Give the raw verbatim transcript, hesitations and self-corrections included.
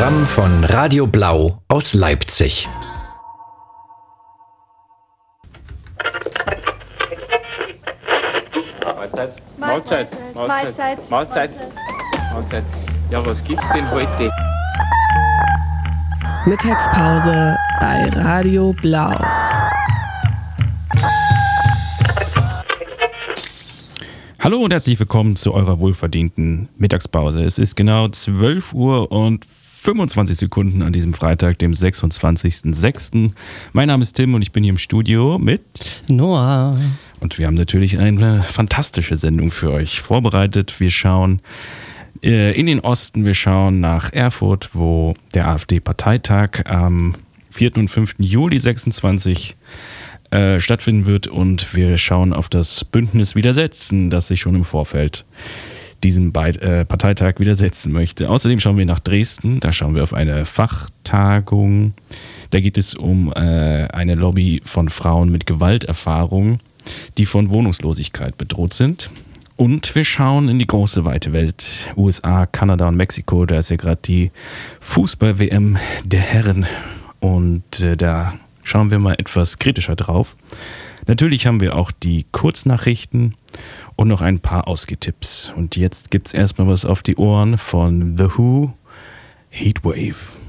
Programm von Radio Blau aus Leipzig. Mahlzeit. Mahlzeit. Mahlzeit. Mahlzeit. Mahlzeit. Ja, was gibt's denn heute? Mittagspause bei Radio Blau. Hallo und herzlich willkommen zu eurer wohlverdienten Mittagspause. Es ist genau zwölf Uhr und fünfundzwanzig Sekunden an diesem Freitag, dem sechsundzwanzigsten sechsten Mein Name ist Tim und ich bin hier im Studio mit Noah. Und wir haben natürlich eine fantastische Sendung für euch vorbereitet. Wir schauen äh, in den Osten, wir schauen nach Erfurt, wo der AfD-Parteitag am vierten und fünften Juli sechsundzwanzig Äh, stattfinden wird, und wir schauen auf das Bündnis Widersetzen, das sich schon im Vorfeld diesem Be- äh, Parteitag widersetzen möchte. Außerdem schauen wir nach Dresden, da schauen wir auf eine Fachtagung. Da geht es um äh, eine Lobby von Frauen mit Gewalterfahrung, die von Wohnungslosigkeit bedroht sind. Und wir schauen in die große weite Welt, U S A, Kanada und Mexiko. Da ist ja gerade die Fußball-W M der Herren, und äh, da schauen wir mal etwas kritischer drauf. Natürlich haben wir auch die Kurznachrichten und noch ein paar Ausgehtipps. Und jetzt gibt's erstmal was auf die Ohren von The Who, Heatwave.